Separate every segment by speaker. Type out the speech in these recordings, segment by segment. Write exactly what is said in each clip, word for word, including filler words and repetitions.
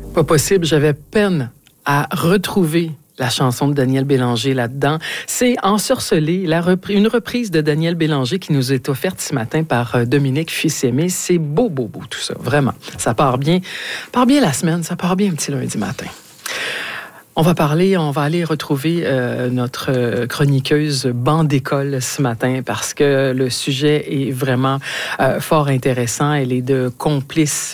Speaker 1: Pas possible, j'avais peine à retrouver la chanson de Daniel Bélanger là-dedans. C'est Ensorcelé, la reprise, une reprise de Daniel Bélanger qui nous est offerte ce matin par euh, Dominique Fils-Aimé. C'est beau, beau, beau tout ça, vraiment. Ça part bien, part bien la semaine, ça part bien un petit lundi matin. On va parler, on va aller retrouver euh, notre chroniqueuse banc d'école ce matin parce que le sujet est vraiment euh, fort intéressant. Elle est de complice,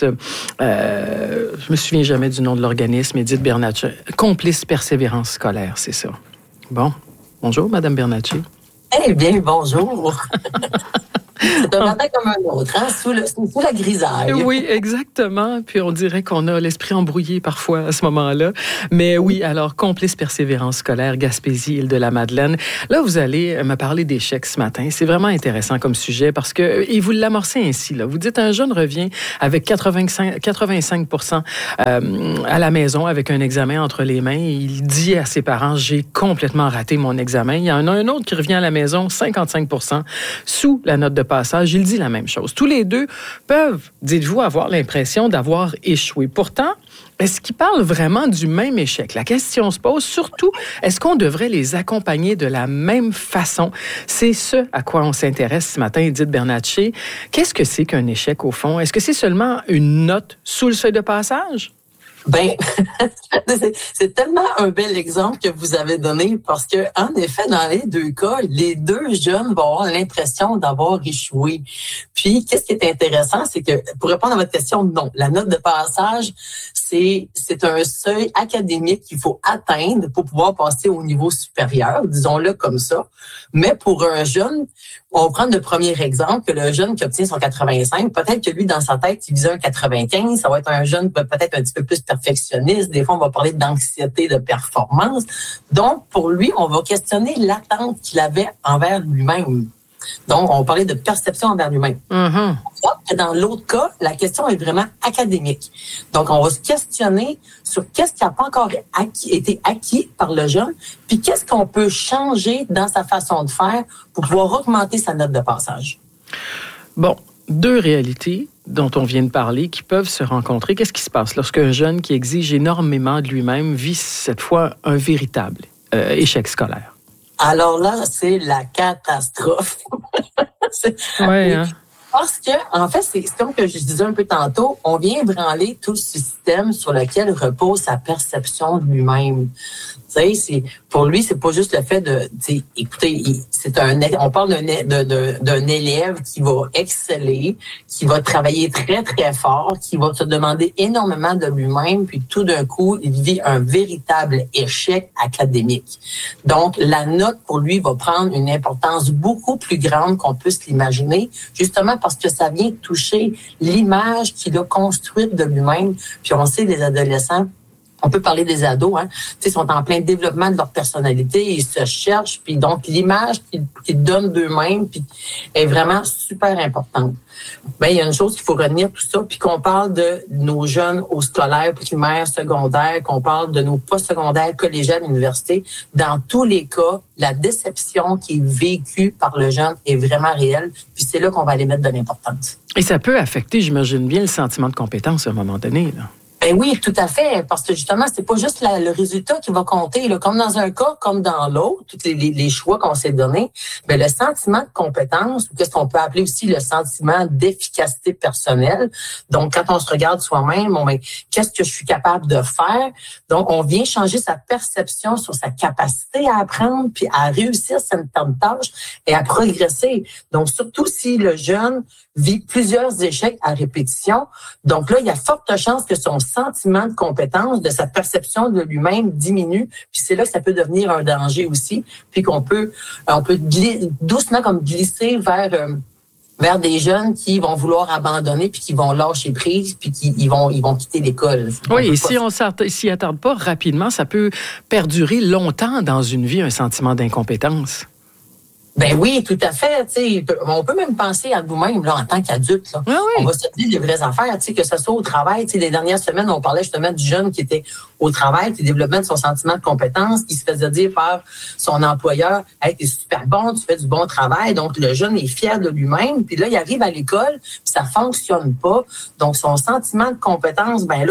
Speaker 1: euh, je me souviens jamais du nom de l'organisme, Edith Bernatchez, complice persévérance scolaire, c'est ça. Bon, bonjour Madame Bernatchez.
Speaker 2: Eh bien, bonjour. C'est un matin comme un autre, hein, sous, le, sous la grisaille.
Speaker 1: Oui, exactement. Puis on dirait qu'on a l'esprit embrouillé parfois à ce moment-là. Mais oui, alors, complice persévérance scolaire, Gaspésie, Île-de-la-Madeleine. Là, vous allez me parler d'échecs ce matin. C'est vraiment intéressant comme sujet parce que, et vous l'amorcez ainsi, là. Vous dites, un jeune revient avec quatre-vingt-cinq, quatre-vingt-cinq pour cent euh, à la maison avec un examen entre les mains. Et il dit à ses parents, j'ai complètement raté mon examen. Il y en a un autre qui revient à la maison, cinquante-cinq pour cent sous la note de passage, il dit la même chose. Tous les deux peuvent, dites-vous, avoir l'impression d'avoir échoué. Pourtant, est-ce qu'ils parlent vraiment du même échec? La question se pose surtout, est-ce qu'on devrait les accompagner de la même façon? C'est ce à quoi on s'intéresse ce matin, Edith Bernatchez. Qu'est-ce que c'est qu'un échec au fond? Est-ce que c'est seulement une note sous le seuil de passage?
Speaker 2: Ben, c'est, c'est tellement un bel exemple que vous avez donné parce que, en effet, dans les deux cas, les deux jeunes vont avoir l'impression d'avoir échoué. Puis, qu'est-ce qui est intéressant, c'est que, pour répondre à votre question, non, la note de passage, c'est, c'est un seuil académique qu'il faut atteindre pour pouvoir passer au niveau supérieur, disons-le comme ça. Mais pour un jeune, on va prendre le premier exemple, que le jeune qui obtient son quatre-vingt-cinq, peut-être que lui, dans sa tête, il visait un quatre-vingt-quinze, ça va être un jeune peut-être un petit peu plus perfectionniste. Des fois, on va parler d'anxiété de performance. Donc, pour lui, on va questionner l'attente qu'il avait envers lui-même. Donc, on va parler de perception envers lui-même.
Speaker 1: Mm-hmm.
Speaker 2: Dans l'autre cas, la question est vraiment académique. Donc, on va se questionner sur qu'est-ce qui n'a pas encore acquis, été acquis par le jeune, puis qu'est-ce qu'on peut changer dans sa façon de faire pour pouvoir augmenter sa note de passage.
Speaker 1: Bon, deux réalités dont on vient de parler qui peuvent se rencontrer. Qu'est-ce qui se passe lorsqu'un jeune qui exige énormément de lui-même vit cette fois un véritable euh, échec scolaire?
Speaker 2: Alors là, c'est la catastrophe. c'est...
Speaker 1: Ouais, hein?
Speaker 2: Parce que, en fait, c'est comme que je disais un peu tantôt, on vient branler tout le système sur lequel repose sa perception de lui-même. Tu sais, c'est, pour lui, c'est pas juste le fait de, tu sais, écoutez, c'est un, on parle d'un, de, de, d'un élève qui va exceller, qui va travailler très, très fort, qui va se demander énormément de lui-même, puis tout d'un coup, il vit un véritable échec académique. Donc, la note, pour lui, va prendre une importance beaucoup plus grande qu'on puisse l'imaginer, justement parce que ça vient toucher l'image qu'il a construite de lui-même. Puis on sait, les adolescents, on peut parler des ados, hein, ils sont en plein développement de leur personnalité, ils se cherchent, puis donc l'image qu'ils, qu'ils donnent d'eux-mêmes puis est vraiment super importante. Ben, il y a une chose qu'il faut retenir tout ça, puis qu'on parle de nos jeunes au scolaire, primaire, secondaire, qu'on parle de nos postsecondaires, collégiales, universités. Dans tous les cas, la déception qui est vécue par le jeune est vraiment réelle, puis c'est là qu'on va aller mettre de l'importance.
Speaker 1: Et ça peut affecter, j'imagine bien, le sentiment de compétence à un moment donné, là.
Speaker 2: Ben oui, tout à fait, parce que justement, c'est pas juste la, le résultat qui va compter, là, comme dans un cas, comme dans l'autre, tous les, les, les choix qu'on s'est donnés, ben le sentiment de compétence, ou qu'est-ce qu'on peut appeler aussi le sentiment d'efficacité personnelle. Donc, quand on se regarde soi-même, bon, ben, qu'est-ce que je suis capable de faire? Donc, on vient changer sa perception sur sa capacité à apprendre, puis à réussir certaines tâches et à progresser. Donc, surtout si le jeune vit plusieurs échecs à répétition. Donc là, il y a forte chance que son sentiment de compétence, de sa perception de lui-même diminue. Puis c'est là que ça peut devenir un danger aussi. Puis qu'on peut, on peut glisser, doucement comme glisser vers euh, vers des jeunes qui vont vouloir abandonner puis qui vont lâcher prise puis qui ils vont ils vont quitter l'école.
Speaker 1: Oui, et si on s'y attarde pas rapidement, ça peut perdurer longtemps dans une vie un sentiment d'incompétence.
Speaker 2: Ben oui, tout à fait. T'sais, on peut même penser à nous-mêmes là, en tant qu'adultes. Là.
Speaker 1: Ah oui.
Speaker 2: On va se dire les vraies affaires, que ce soit au travail. Les dernières semaines, on parlait justement du jeune qui était au travail, qui développait son sentiment de compétence, qui se faisait dire par son employeur « Hey, t'es super bon, tu fais du bon travail. » Donc, le jeune est fier de lui-même. Puis là, il arrive à l'école, puis ça fonctionne pas. Donc, son sentiment de compétence, ben là,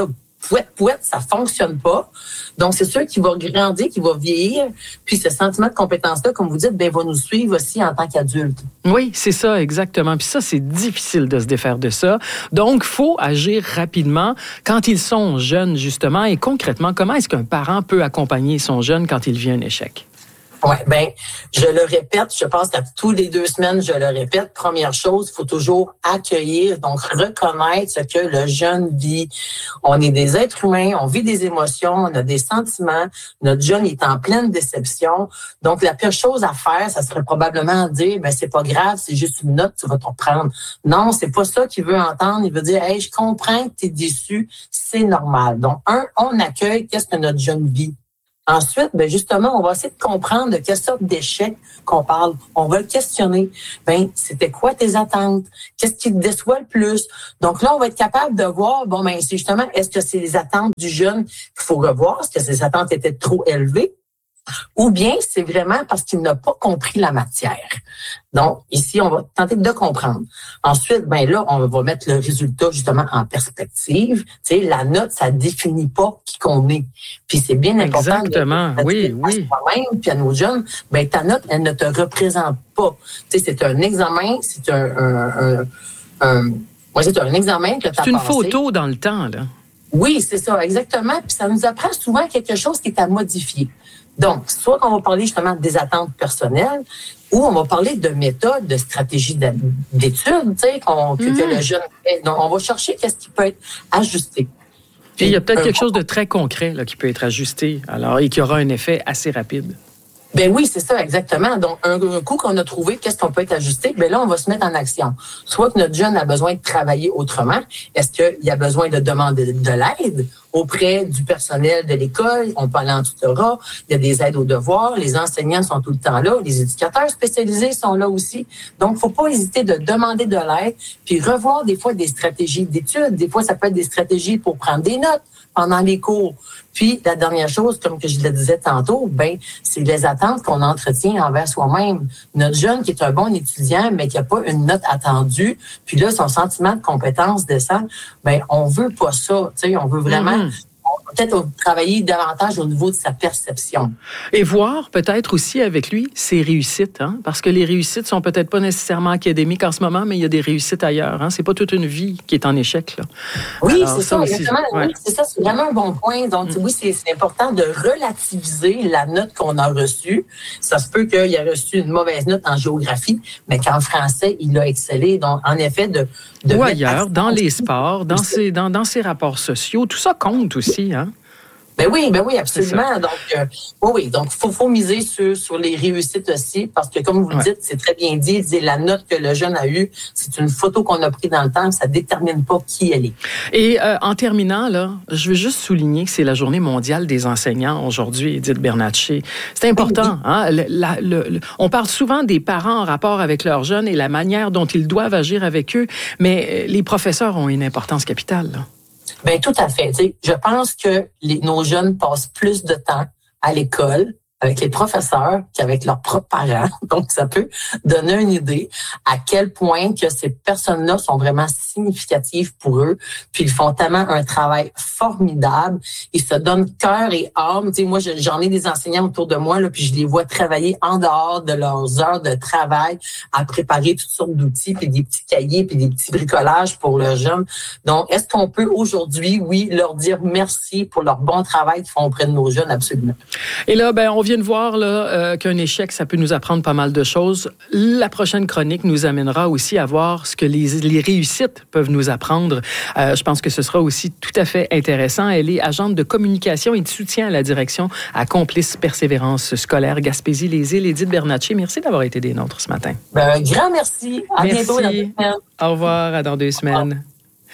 Speaker 2: pouette, pouette, ça fonctionne pas. Donc, c'est sûr qu'il va grandir, qu'il va vieillir. Puis, ce sentiment de compétence-là, comme vous dites, ben, va nous suivre aussi en tant qu'adulte.
Speaker 1: Oui, c'est ça, exactement. Puis ça, c'est difficile de se défaire de ça. Donc, il faut agir rapidement quand ils sont jeunes, justement. Et concrètement, comment est-ce qu'un parent peut accompagner son jeune quand il vit un échec?
Speaker 2: Oui, bien, je le répète, je pense qu'à tous les deux semaines, je le répète. Première chose, il faut toujours accueillir, donc reconnaître ce que le jeune vit. On est des êtres humains, on vit des émotions, on a des sentiments. Notre jeune est en pleine déception. Donc, la pire chose à faire, ça serait probablement de dire, ben c'est pas grave, c'est juste une note, tu vas t'en prendre. Non, c'est pas ça qu'il veut entendre. Il veut dire, hey, je comprends que tu es déçu, c'est normal. Donc, un, on accueille qu'est-ce que notre jeune vit. Ensuite, ben justement, on va essayer de comprendre de quelle sorte d'échec qu'on parle. On va le questionner. Ben, c'était quoi tes attentes? Qu'est-ce qui te déçoit le plus? Donc là, on va être capable de voir, bon, ben, c'est justement, est-ce que c'est les attentes du jeune qu'il faut revoir? Est-ce que ces attentes étaient trop élevées? Ou bien c'est vraiment parce qu'il n'a pas compris la matière. Donc, ici, on va tenter de comprendre. Ensuite, ben là, on va mettre le résultat justement en perspective. Tu sais, la note, ça définit pas qui qu'on est. Puis c'est bien important.
Speaker 1: Exactement,
Speaker 2: de, de
Speaker 1: oui,
Speaker 2: à
Speaker 1: oui.
Speaker 2: soi-même, puis à nos jeunes, ben ta note, elle ne te représente pas. Tu sais, c'est un examen, c'est un, un, un, un ouais, c'est un examen que tu as passé.
Speaker 1: C'est une photo dans le temps, là.
Speaker 2: Oui, c'est ça, exactement. Puis ça nous apprend souvent quelque chose qui est à modifier. Donc, soit qu'on va parler justement des attentes personnelles, ou on va parler de méthodes, de stratégies d'études, tu sais, qu'on, que, mmh. que le jeune fait. Donc, on va chercher qu'est-ce qui peut être ajusté.
Speaker 1: Puis, il y a peut-être quelque chose de très concret là, qui peut être ajusté, alors, et qui aura un effet assez rapide.
Speaker 2: Ben oui, c'est ça, exactement. Donc, un, un coup qu'on a trouvé, qu'est-ce qu'on peut être ajusté? Ben là, on va se mettre en action. Soit que notre jeune a besoin de travailler autrement. Est-ce qu'il a besoin de demander de l'aide auprès du personnel de l'école? On peut aller en tutorat. Il y a des aides aux devoirs. Les enseignants sont tout le temps là. Les éducateurs spécialisés sont là aussi. Donc, faut pas hésiter de demander de l'aide puis revoir des fois des stratégies d'études. Des fois, ça peut être des stratégies pour prendre des notes pendant les cours. Puis, la dernière chose, comme que je le disais tantôt, ben, c'est les attentes qu'on entretient envers soi-même. Notre jeune qui est un bon étudiant, mais qui n'a pas une note attendue, puis là, son sentiment de compétence descend, ben, on veut pas ça. Tu sais, on veut vraiment... Mm-hmm. Peut-être travailler davantage au niveau de sa perception.
Speaker 1: Et voir peut-être aussi avec lui ses réussites, hein? Parce que les réussites sont peut-être pas nécessairement académiques en ce moment, mais il y a des réussites ailleurs. Hein? C'est pas toute une vie qui est en échec, là.
Speaker 2: Oui,
Speaker 1: alors,
Speaker 2: c'est ça,
Speaker 1: ça
Speaker 2: exactement.
Speaker 1: Ouais.
Speaker 2: Oui, c'est ça, c'est vraiment un bon point. Donc, mm. oui, c'est, c'est important de relativiser la note qu'on a reçue. Ça se peut qu'il ait reçu une mauvaise note en géographie, mais qu'en français, il a excellé. Donc, en effet, de... de
Speaker 1: Ou ailleurs, dans les sports, dans ses, dans, dans ses rapports sociaux, tout ça compte aussi, hein?
Speaker 2: Ben oui, ben oui, absolument. Donc, euh, oui, oui. Donc, faut, faut miser sur, sur les réussites aussi, parce que comme vous le ouais. dites, c'est très bien dit. C'est la note que le jeune a eue, c'est une photo qu'on a prise dans le temps, ça détermine pas qui elle est.
Speaker 1: Et euh, en terminant là, je veux juste souligner que c'est la Journée mondiale des enseignants aujourd'hui, Edith Bernatchez. C'est important. Oui. Hein? Le, la, le, le, on parle souvent des parents en rapport avec leurs jeunes et la manière dont ils doivent agir avec eux, mais les professeurs ont une importance capitale. Là.
Speaker 2: Ben tout à fait. T'sais, je pense que les, nos jeunes passent plus de temps à l'école avec les professeurs qu'avec leurs propres parents. Donc, ça peut donner une idée à quel point que ces personnes-là sont vraiment significatives pour eux. Puis, ils font tellement un travail formidable. Ils se donnent cœur et âme. Tu sais, moi, j'en ai des enseignants autour de moi, là, puis je les vois travailler en dehors de leurs heures de travail à préparer toutes sortes d'outils, puis des petits cahiers, puis des petits bricolages pour leurs jeunes. Donc, est-ce qu'on peut aujourd'hui, oui, leur dire merci pour leur bon travail qu'ils font auprès de nos jeunes? Absolument.
Speaker 1: Et là, ben, on vient de voir là, euh, qu'un échec, ça peut nous apprendre pas mal de choses. La prochaine chronique nous amènera aussi à voir ce que les, les réussites peuvent nous apprendre. Euh, je pense que ce sera aussi tout à fait intéressant. Elle est agente de communication et de soutien à la direction à Complice Persévérance scolaire Gaspésie-les-Îles. Edith Bernatchez, merci d'avoir été des nôtres ce matin.
Speaker 2: Ben, un grand merci. À
Speaker 1: merci.
Speaker 2: bientôt dans deux semaines.
Speaker 1: Au revoir, à dans deux semaines.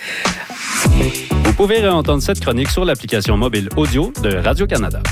Speaker 3: Vous pouvez réentendre cette chronique sur l'application mobile audio de Radio-Canada.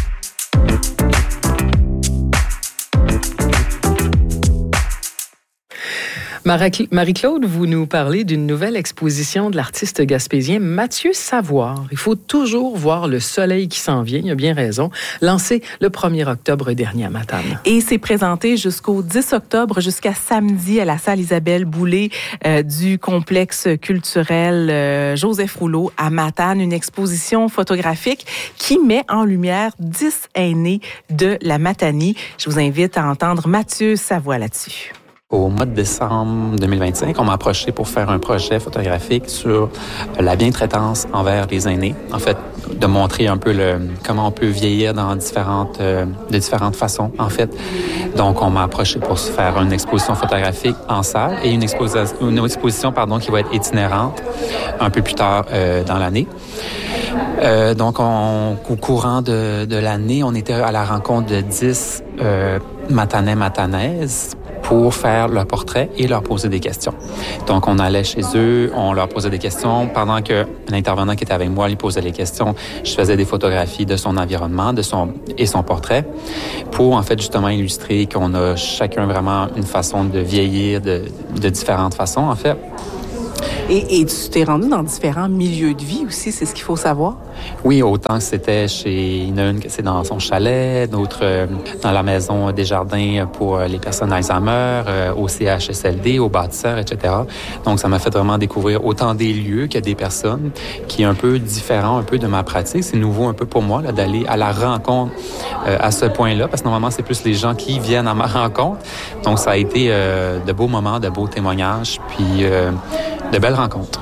Speaker 1: Marie-Claude, vous nous parlez d'une nouvelle exposition de l'artiste gaspésien Mathieu Savoie. Il faut toujours voir le soleil qui s'en vient, il a bien raison. Lancé le premier octobre dernier à Matane.
Speaker 4: Et c'est présenté jusqu'au dix octobre, jusqu'à samedi à la salle Isabelle Boulay euh, du complexe culturel euh, Joseph Rouleau à Matane. Une exposition photographique qui met en lumière dix aînés de la Matanie. Je vous invite à entendre Mathieu Savoie là-dessus.
Speaker 5: Au mois de décembre deux mille vingt-cinq, on m'a approché pour faire un projet photographique sur la bientraitance envers les aînés. En fait, de montrer un peu le, comment on peut vieillir dans différentes, euh, de différentes façons, en fait. Donc, on m'a approché pour faire une exposition photographique en salle et une, exposi- une exposition pardon, qui va être itinérante un peu plus tard euh, dans l'année. Euh, donc, on, au courant de, de l'année, on était à la rencontre de dix euh, Matanais, Matanaises pour faire leur portrait et leur poser des questions. Donc, on allait chez eux, on leur posait des questions. Pendant qu'un intervenant qui était avec moi lui posait les questions, je faisais des photographies de son environnement de son, et son portrait pour, en fait, justement illustrer qu'on a chacun vraiment une façon de vieillir de, de différentes façons, en fait.
Speaker 4: Et, et tu t'es rendu dans différents milieux de vie aussi, c'est ce qu'il faut savoir?
Speaker 5: Oui, autant que c'était chez... Il y en a une que c'est dans son chalet, d'autres euh, dans la maison Desjardins pour les personnes Alzheimer, euh, au C H S L D, au bâtisseur, et cetera. Donc, ça m'a fait vraiment découvrir autant des lieux que des personnes qui est un peu différent un peu de ma pratique. C'est nouveau un peu pour moi là, d'aller à la rencontre euh, à ce point-là, parce que normalement, c'est plus les gens qui viennent à ma rencontre. Donc, ça a été euh, de beaux moments, de beaux témoignages, puis euh, de belles rencontres.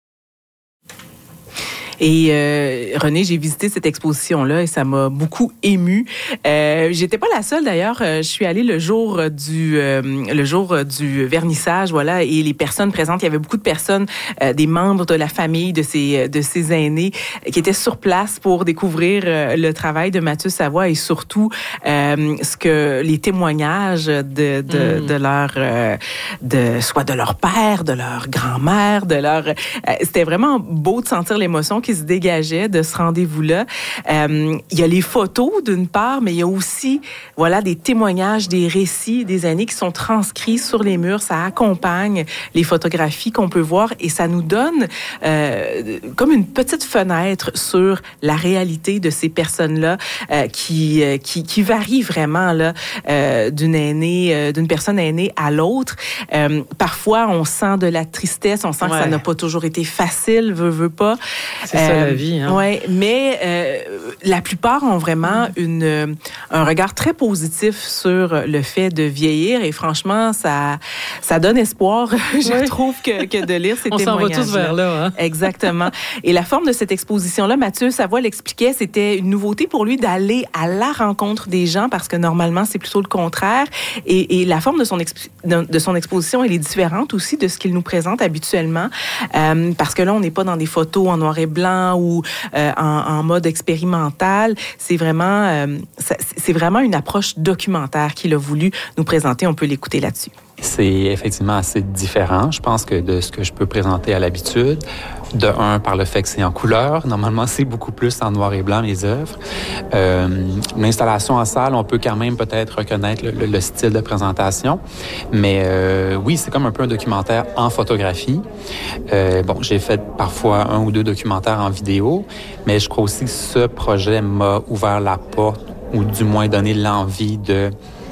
Speaker 4: Et euh, René, j'ai visité cette exposition-là et ça m'a beaucoup émue. Euh, j'étais pas la seule d'ailleurs. Je suis allée le jour du euh, le jour du vernissage, voilà, et les personnes présentes, il y avait beaucoup de personnes, euh, des membres de la famille de ces de ces aînés qui étaient sur place pour découvrir euh, le travail de Mathieu Savoie et surtout euh, ce que les témoignages de de, mmh. de leur euh, de soit de leur père, de leur grand-mère, de leur euh, c'était vraiment beau de sentir l'émotion qui se dégageait de ce rendez-vous-là. Euh, il y a les photos d'une part, mais il y a aussi voilà des témoignages, des récits des années qui sont transcrits sur les murs. Ça accompagne les photographies qu'on peut voir et ça nous donne euh, comme une petite fenêtre sur la réalité de ces personnes-là euh, qui, euh, qui qui varient vraiment là euh, d'une aînée, euh, d'une personne aînée à l'autre. Euh, parfois, on sent de la tristesse, on sent ouais. que ça n'a pas toujours été facile, veut veut pas.
Speaker 1: C'est ça, la vie. Hein?
Speaker 4: Oui, mais euh, la plupart ont vraiment une, un regard très positif sur le fait de vieillir et franchement, ça, ça donne espoir, je oui. trouve, que, que de lire ces
Speaker 1: On
Speaker 4: témoignages.
Speaker 1: On s'en va tous vers là. Hein?
Speaker 4: Exactement. Et la forme de cette exposition-là, Mathieu Savoie l'expliquait, c'était une nouveauté pour lui d'aller à la rencontre des gens parce que normalement, c'est plutôt le contraire. Et, et la forme de son, exp- de son exposition, elle est différente aussi de ce qu'il nous présente habituellement euh, parce que là, on n'est pas dans des photos en noir et blanc ou euh, en, en mode expérimental. C'est vraiment, euh, c'est vraiment une approche documentaire qu'il a voulu nous présenter. On peut l'écouter là-dessus.
Speaker 5: C'est effectivement assez différent, je pense, que de ce que je peux présenter à l'habitude. De un, par le fait que c'est en couleur. Normalement, c'est beaucoup plus en noir et blanc, mes œuvres. Euh, l'installation en salle, on peut quand même peut-être reconnaître le, le, le style de présentation. Mais euh, oui, c'est comme un peu un documentaire en photographie. Euh, bon, j'ai fait parfois un ou deux documentaires en vidéo, mais je crois aussi que ce projet m'a ouvert la porte, ou du moins donné l'envie de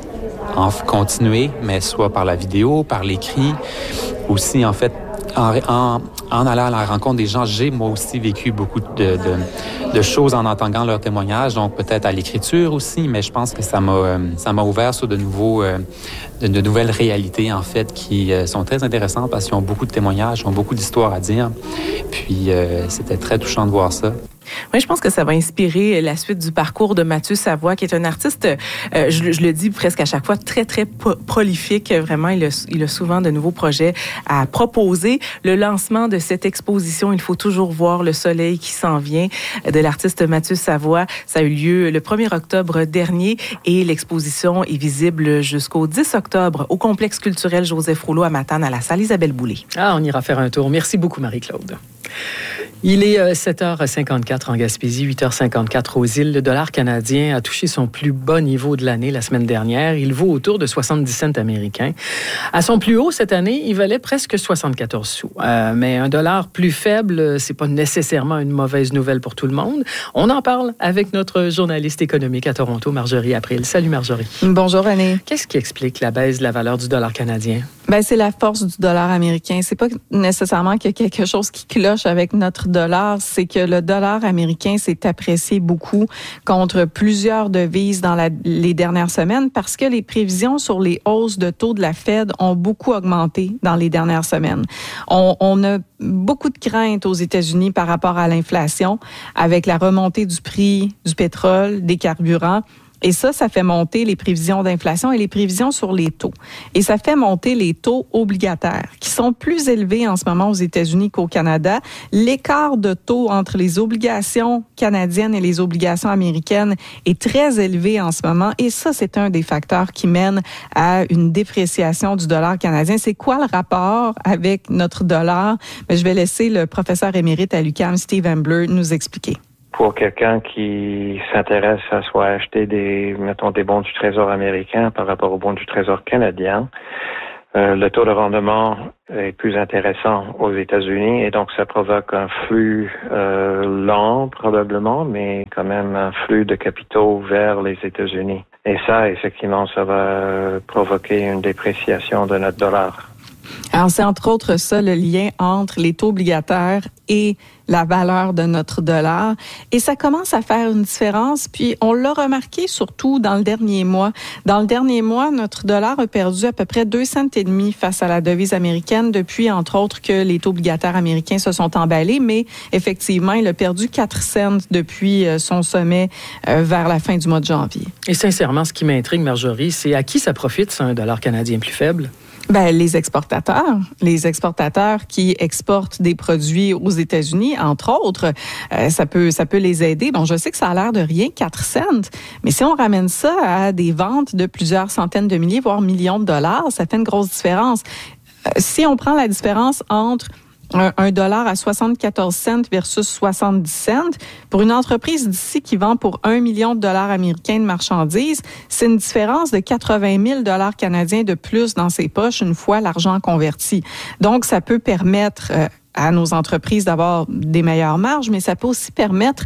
Speaker 5: en continuer, mais soit par la vidéo, par l'écrit. Aussi, en fait, en, en, en allant à la rencontre des gens, j'ai moi aussi vécu beaucoup de, de, de choses en entendant leurs témoignages, donc peut-être à l'écriture aussi, mais je pense que ça m'a, ça m'a ouvert sur de nouveaux, de, de nouvelles réalités, en fait, qui sont très intéressantes parce qu'ils ont beaucoup de témoignages, ils ont beaucoup d'histoires à dire. Puis, euh, c'était très touchant de voir ça.
Speaker 4: Oui, je pense que ça va inspirer la suite du parcours de Mathieu Savoie, qui est un artiste, euh, je, je le dis presque à chaque fois, très, très po- prolifique. Vraiment, il a, il a souvent de nouveaux projets à proposer. Le lancement de cette exposition, il faut toujours voir le soleil qui s'en vient, de l'artiste Mathieu Savoie. Ça a eu lieu le premier octobre dernier et l'exposition est visible jusqu'au dix octobre au complexe culturel Joseph Rouleau à Matane, à la salle Isabelle Boulay.
Speaker 1: Ah, on ira faire un tour. Merci beaucoup, Marie-Claude. Il est sept heures cinquante-quatre en Gaspésie, huit heures cinquante-quatre aux îles. Le dollar canadien a touché son plus bas niveau de l'année la semaine dernière. Il vaut autour de soixante-dix cents américains. À son plus haut cette année, il valait presque soixante-quatorze sous. Euh, mais un dollar plus faible, c'est pas nécessairement une mauvaise nouvelle pour tout le monde. On en parle avec notre journaliste économique à Toronto, Marjorie April. Salut Marjorie.
Speaker 6: Bonjour René.
Speaker 1: Qu'est-ce qui explique la baisse de la valeur du dollar canadien?
Speaker 6: Ben, c'est la force du dollar américain. C'est pas nécessairement qu'il y a quelque chose qui cloche avec notre dollar, c'est que le dollar américain s'est apprécié beaucoup contre plusieurs devises dans la, les dernières semaines parce que les prévisions sur les hausses de taux de la Fed ont beaucoup augmenté dans les dernières semaines. On, on a beaucoup de craintes aux États-Unis par rapport à l'inflation avec la remontée du prix du pétrole, des carburants. Et ça, ça fait monter les prévisions d'inflation et les prévisions sur les taux. Et ça fait monter les taux obligataires, qui sont plus élevés en ce moment aux États-Unis qu'au Canada. L'écart de taux entre les obligations canadiennes et les obligations américaines est très élevé en ce moment. Et ça, c'est un des facteurs qui mène à une dépréciation du dollar canadien. C'est quoi le rapport avec notre dollar? Mais je vais laisser le professeur émérite à l'U Q A M, Steve Ambler, nous expliquer.
Speaker 7: Pour quelqu'un qui s'intéresse à soit acheter des, mettons, des bons du Trésor américain par rapport aux bons du Trésor canadien, euh, le taux de rendement est plus intéressant aux États-Unis et donc ça provoque un flux euh, lent probablement, mais quand même un flux de capitaux vers les États-Unis. Et ça, effectivement, ça va provoquer une dépréciation de notre dollar.
Speaker 6: Alors, c'est entre autres ça le lien entre les taux obligataires et la valeur de notre dollar. Et ça commence à faire une différence. Puis, on l'a remarqué surtout dans le dernier mois. Dans le dernier mois, notre dollar a perdu à peu près deux cents et demi face à la devise américaine depuis, entre autres, que les taux obligataires américains se sont emballés. Mais effectivement, il a perdu quatre cents depuis son sommet euh, vers la fin du mois de janvier.
Speaker 1: Et sincèrement, ce qui m'intrigue, Marjorie, c'est à qui ça profite, ça, un dollar canadien plus faible?
Speaker 6: Ben, les exportateurs, les exportateurs qui exportent des produits aux États-Unis, entre autres, euh, ça peut, ça peut les aider. Bon, je sais que ça a l'air de rien, quatre cents, mais si on ramène ça à des ventes de plusieurs centaines de milliers, voire millions de dollars, ça fait une grosse différence. Euh, si on prend la différence entre Un, un dollar à soixante-quatorze cents versus soixante-dix cents. Pour une entreprise d'ici qui vend pour un million de dollars américains de marchandises, c'est une différence de quatre-vingt mille dollars canadiens de plus dans ses poches une fois l'argent converti. Donc, ça peut permettre euh, à nos entreprises d'avoir des meilleures marges, mais ça peut aussi permettre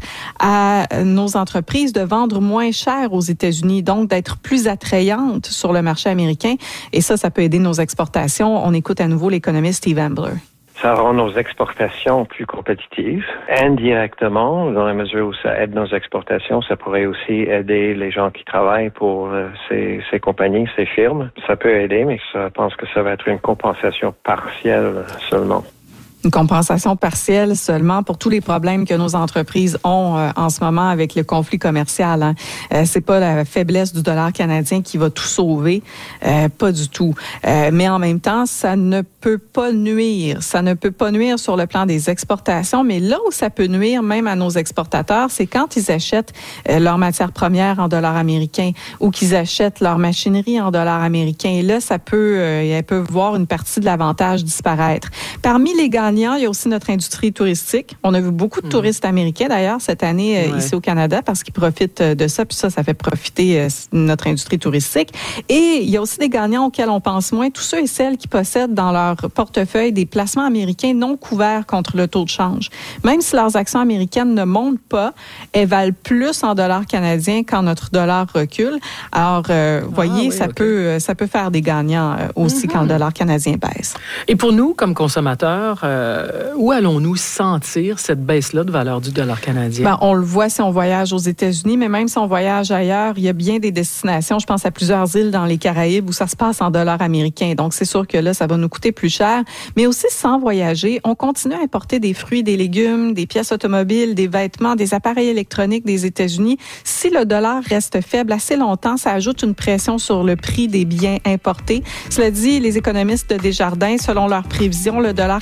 Speaker 6: à nos entreprises de vendre moins cher aux États-Unis, donc d'être plus attrayantes sur le marché américain. Et ça, ça peut aider nos exportations. On écoute à nouveau l'économiste Steve Ambler.
Speaker 7: Ça rend nos exportations plus compétitives. Indirectement, dans la mesure où ça aide nos exportations, ça pourrait aussi aider les gens qui travaillent pour euh, ces, ces compagnies, ces firmes. Ça peut aider, mais je pense que ça va être une compensation partielle seulement.
Speaker 6: Une compensation partielle seulement pour tous les problèmes que nos entreprises ont euh, en ce moment avec le conflit commercial. Hein. Euh, c'est pas la faiblesse du dollar canadien qui va tout sauver, euh, pas du tout. Euh, mais en même temps, ça ne peut pas nuire. Ça ne peut pas nuire sur le plan des exportations, mais là où ça peut nuire même à nos exportateurs, c'est quand ils achètent euh, leurs matières premières en dollars américains ou qu'ils achètent leur machinerie en dollars américains. Et là, ça peut, euh, elles peuvent voir une partie de l'avantage disparaître. Parmi les gagnants, il y a aussi notre industrie touristique. On a vu beaucoup de touristes américains, d'ailleurs, cette année, ouais. ici au Canada, parce qu'ils profitent de ça. Puis ça, ça fait profiter notre industrie touristique. Et il y a aussi des gagnants auxquels on pense moins. Tous ceux et celles qui possèdent dans leur portefeuille des placements américains non couverts contre le taux de change. Même si leurs actions américaines ne montent pas, elles valent plus en dollars canadiens quand notre dollar recule. Alors, euh, vous ah, voyez, oui, ça, okay. peut, ça peut faire des gagnants aussi mm-hmm. quand le dollar canadien baisse.
Speaker 1: Et pour nous, comme consommateurs, euh, Euh, où allons-nous sentir cette baisse-là de valeur du dollar canadien?
Speaker 6: Ben, on le voit si on voyage aux États-Unis, mais même si on voyage ailleurs, il y a bien des destinations, je pense à plusieurs îles dans les Caraïbes où ça se passe en dollars américains. Donc, c'est sûr que là, ça va nous coûter plus cher. Mais aussi, sans voyager, on continue à importer des fruits, des légumes, des pièces automobiles, des vêtements, des appareils électroniques des États-Unis. Si le dollar reste faible assez longtemps, ça ajoute une pression sur le prix des biens importés. Cela dit, les économistes de Desjardins, selon leurs prévisions, le dollar canadien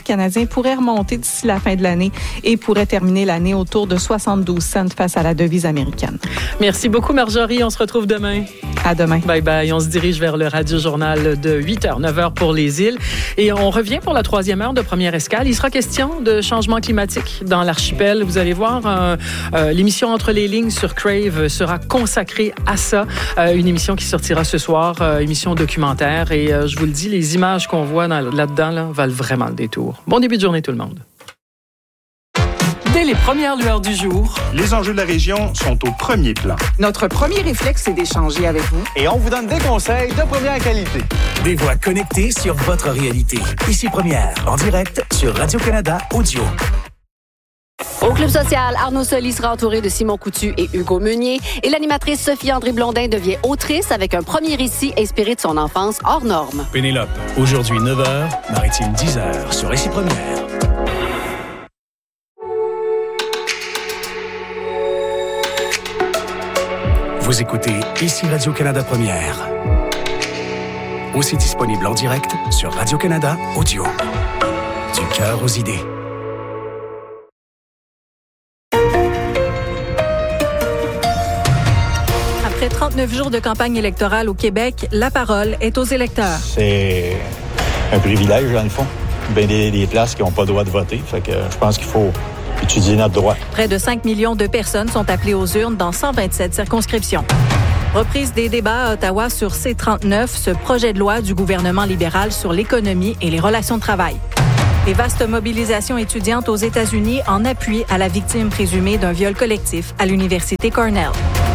Speaker 6: pourrait remonter d'ici la fin de l'année et pourrait terminer l'année autour de soixante-douze cents face à la devise américaine.
Speaker 1: Merci beaucoup, Marjorie. On se retrouve demain.
Speaker 6: À demain.
Speaker 1: Bye bye. On se dirige vers le Radio-Journal de huit heures, neuf heures pour les îles. Et on revient pour la troisième heure de Première Escale. Il sera question de changement climatique dans l'archipel. Vous allez voir, euh, euh, l'émission Entre les lignes sur Crave sera consacrée à ça. Euh, une émission qui sortira ce soir, euh, émission documentaire. Et euh, je vous le dis, les images qu'on voit dans, là-dedans là, valent vraiment le détour. Bon début de journée, tout le monde.
Speaker 8: Dès les premières lueurs du jour,
Speaker 9: les enjeux de la région sont au premier plan.
Speaker 10: Notre premier réflexe, c'est d'échanger avec vous.
Speaker 11: Et on vous donne des conseils de première qualité.
Speaker 8: Des voix connectées sur votre réalité. Ici Première, en direct sur Radio-Canada Audio.
Speaker 12: Au Club social, Arnaud Soli sera entouré de Simon Coutu et Hugo Meunier. Et l'animatrice Sophie-André Blondin devient autrice avec un premier récit inspiré de son enfance hors norme.
Speaker 8: Pénélope, aujourd'hui neuf heures, Maritime dix heures sur Ici Première. Vous écoutez Ici Radio-Canada Première. Aussi disponible en direct sur Radio-Canada Audio. Du cœur aux idées.
Speaker 13: Après trente-neuf jours de campagne électorale au Québec, la parole est aux électeurs.
Speaker 14: C'est un privilège, dans le fond. Bien des, des places qui n'ont pas le droit de voter. Fait que je pense qu'il faut étudier notre droit.
Speaker 13: Près de cinq millions de personnes sont appelées aux urnes dans cent vingt-sept circonscriptions. Reprise des débats à Ottawa sur C trente-neuf, ce projet de loi du gouvernement libéral sur l'économie et les relations de travail. Les vastes mobilisations étudiantes aux États-Unis en appui à la victime présumée d'un viol collectif à l'Université Cornell.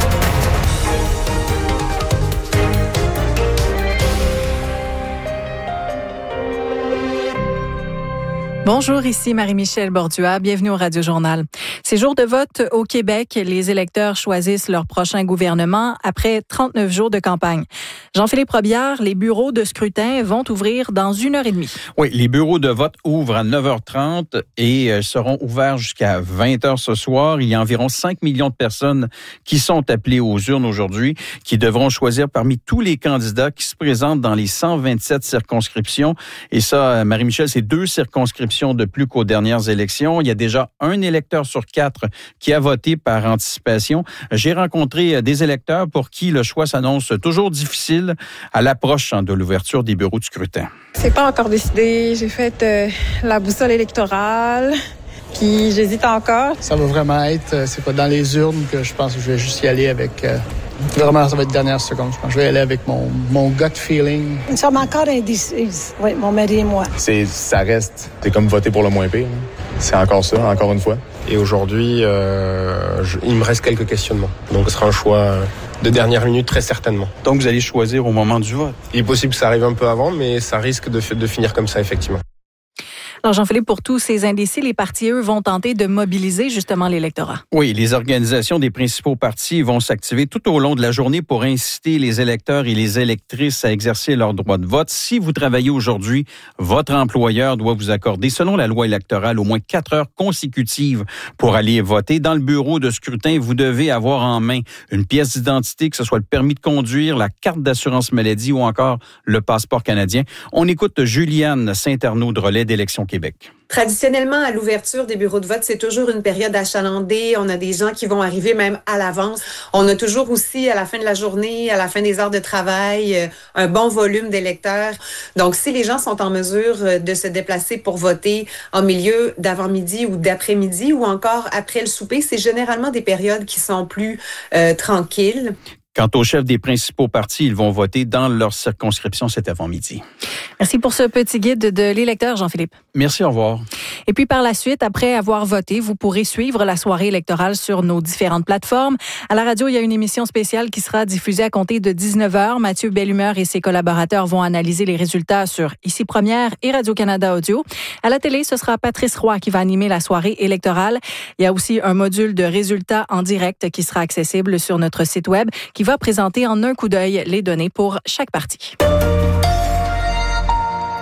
Speaker 13: Bonjour, ici Marie-Michel Bordua. Bienvenue au Radio-Journal. C'est jour de vote au Québec. Les électeurs choisissent leur prochain gouvernement après trente-neuf jours de campagne. Jean-Philippe Robillard, les bureaux de scrutin vont ouvrir dans une heure et demie.
Speaker 15: Oui, les bureaux de vote ouvrent à neuf heures trente et seront ouverts jusqu'à vingt heures ce soir. Il y a environ cinq millions de personnes qui sont appelées aux urnes aujourd'hui, qui devront choisir parmi tous les candidats qui se présentent dans les cent vingt-sept circonscriptions. Et ça, Marie-Michel, c'est deux circonscriptions de plus qu'aux dernières élections. Il y a déjà un électeur sur quatre qui a voté par anticipation. J'ai rencontré des électeurs pour qui le choix s'annonce toujours difficile à l'approche de l'ouverture des bureaux de scrutin.
Speaker 16: C'est pas encore décidé. J'ai fait euh, la boussole électorale. Puis j'hésite encore.
Speaker 17: Ça va vraiment être, c'est pas dans les urnes que je pense que je vais juste y aller avec... Euh, vraiment, ça va être dernière seconde. Je pense que je vais aller avec mon, mon gut feeling.
Speaker 18: Nous sommes encore indécises, oui, mon mari et moi.
Speaker 19: C'est, ça reste, c'est comme voter pour le moins pire. C'est encore ça, encore une fois.
Speaker 20: Et aujourd'hui, euh, je, il me reste quelques questionnements. Donc ce sera un choix de dernière minute, très certainement.
Speaker 15: Donc vous allez choisir au moment du vote?
Speaker 20: Il est possible que ça arrive un peu avant, mais ça risque de, de finir comme ça, effectivement.
Speaker 13: Alors, Jean-Philippe, pour tous ces indécis, les partis, eux, vont tenter de mobiliser justement l'électorat.
Speaker 15: Oui, les organisations des principaux partis vont s'activer tout au long de la journée pour inciter les électeurs et les électrices à exercer leur droit de vote. Si vous travaillez aujourd'hui, votre employeur doit vous accorder, selon la loi électorale, au moins quatre heures consécutives pour aller voter. Dans le bureau de scrutin, vous devez avoir en main une pièce d'identité, que ce soit le permis de conduire, la carte d'assurance maladie ou encore le passeport canadien. On écoute Juliane Saint-Arnaud de Relais d'Élections Québec.
Speaker 21: Traditionnellement, à l'ouverture des bureaux de vote, c'est toujours une période achalandée. On a des gens qui vont arriver même à l'avance. On a toujours aussi, à la fin de la journée, à la fin des heures de travail, un bon volume d'électeurs. Donc, si les gens sont en mesure de se déplacer pour voter en milieu d'avant-midi ou d'après-midi ou encore après le souper, c'est généralement des périodes qui sont plus euh, tranquilles.
Speaker 15: Quant aux chefs des principaux partis, ils vont voter dans leur circonscription cet avant-midi.
Speaker 13: Merci pour ce petit guide de l'électeur, Jean-Philippe.
Speaker 15: Merci, au revoir.
Speaker 13: Et puis par la suite, après avoir voté, vous pourrez suivre la soirée électorale sur nos différentes plateformes. À la radio, il y a une émission spéciale qui sera diffusée à compter de dix-neuf heures. Mathieu Bellumeur et ses collaborateurs vont analyser les résultats sur Ici Première et Radio-Canada Audio. À la télé, ce sera Patrice Roy qui va animer la soirée électorale. Il y a aussi un module de résultats en direct qui sera accessible sur notre site web, qui va présenter en un coup d'œil les données pour chaque parti.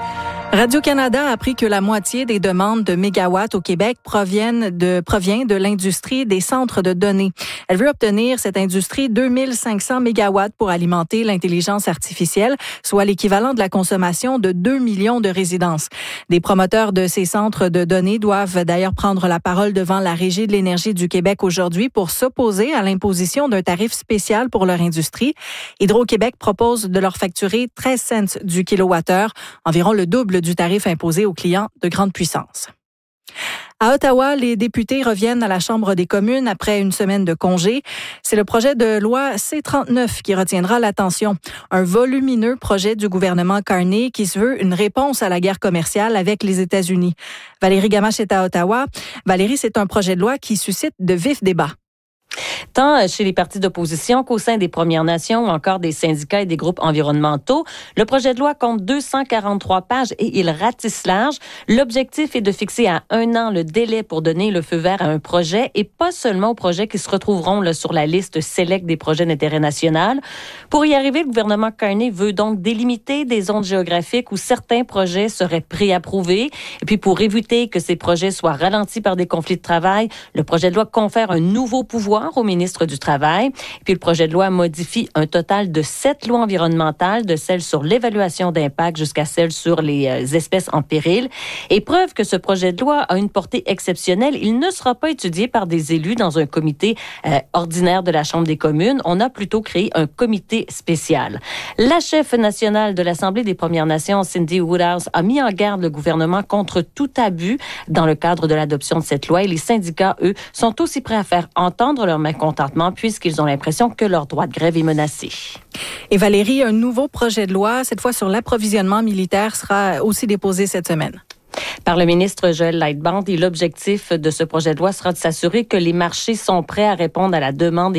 Speaker 13: Radio-Canada a appris que la moitié des demandes de mégawatts au Québec proviennent de, provient de l'industrie des centres de données. Elle veut obtenir, cette industrie, deux mille cinq cents mégawatts pour alimenter l'intelligence artificielle, soit l'équivalent de la consommation de deux millions de résidences. Des promoteurs de ces centres de données doivent d'ailleurs prendre la parole devant la Régie de l'énergie du Québec aujourd'hui pour s'opposer à l'imposition d'un tarif spécial pour leur industrie. Hydro-Québec propose de leur facturer treize cents du kilowattheure, environ le double du tarif imposé aux clients de grande puissance. À Ottawa, les députés reviennent à la Chambre des communes après une semaine de congé. C'est le projet de loi C trente-neuf qui retiendra l'attention. Un volumineux projet du gouvernement Carney qui se veut une réponse à la guerre commerciale avec les États-Unis. Valérie Gamache est à Ottawa. Valérie, c'est un projet de loi qui suscite de vifs débats.
Speaker 2: Tant chez les partis d'opposition qu'au sein des Premières Nations ou encore des syndicats et des groupes environnementaux. Le projet de loi compte deux cent quarante-trois pages et il ratisse large. L'objectif est de fixer à un an le délai pour donner le feu vert à un projet et pas seulement aux projets qui se retrouveront là, sur la liste select des projets d'intérêt national. Pour y arriver, le gouvernement Carney veut donc délimiter des zones géographiques où certains projets seraient préapprouvés. Et puis pour éviter que ces projets soient ralentis par des conflits de travail, le projet de loi confère un nouveau pouvoir au ministre du Travail. Et puis, le projet de loi modifie un total de sept lois environnementales, de celles sur l'évaluation d'impact jusqu'à celles sur les euh, espèces en péril. Et preuve que ce projet de loi a une portée exceptionnelle, il ne sera pas étudié par des élus dans un comité euh, ordinaire de la Chambre des communes. On a plutôt créé un comité spécial. La chef nationale de l'Assemblée des Premières Nations, Cindy Woodhouse, a mis en garde le gouvernement contre tout abus dans le cadre de l'adoption de cette loi. Et les syndicats, eux, sont aussi prêts à faire entendre leur mécontentement puisqu'ils ont l'impression que leur droit de grève est menacé.
Speaker 13: Et Valérie, un nouveau projet de loi, cette fois sur l'approvisionnement militaire, sera aussi déposé cette semaine.
Speaker 2: Par le ministre Joël Lightbound, et l'objectif de ce projet de loi sera de s'assurer que les marchés sont prêts à répondre à la demande